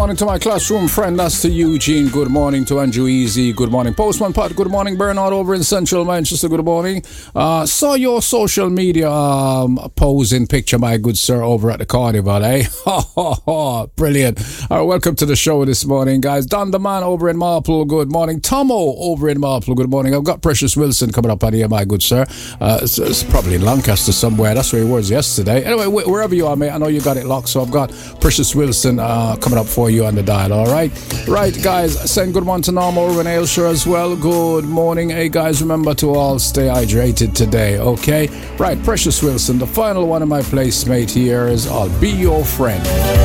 Morning to my classroom friend, that's to Eugene. Good morning to Andrew Easy. Good morning, Postman Pat. Good morning, Bernard over in Central Manchester. Good morning. Saw your social media posing picture, my good sir, over at the carnival, eh? Brilliant. All right, welcome to the show this morning, guys. Don the man over in Marple. Good morning. Tomo over in Marple. Good morning. I've got Precious Wilson coming up on here, my good sir. It's probably in Lancaster somewhere. That's where he was yesterday. Anyway, wherever you are, mate, I know you got it locked, so I've got Precious Wilson coming up for you on the dial. All right, guys, send good morning to Norma over in Ayrshire as well. Good morning. Hey guys, remember to all stay hydrated today, okay? Right, Precious Wilson, the final one in my place, mate. Here is I'll Be Your Friend.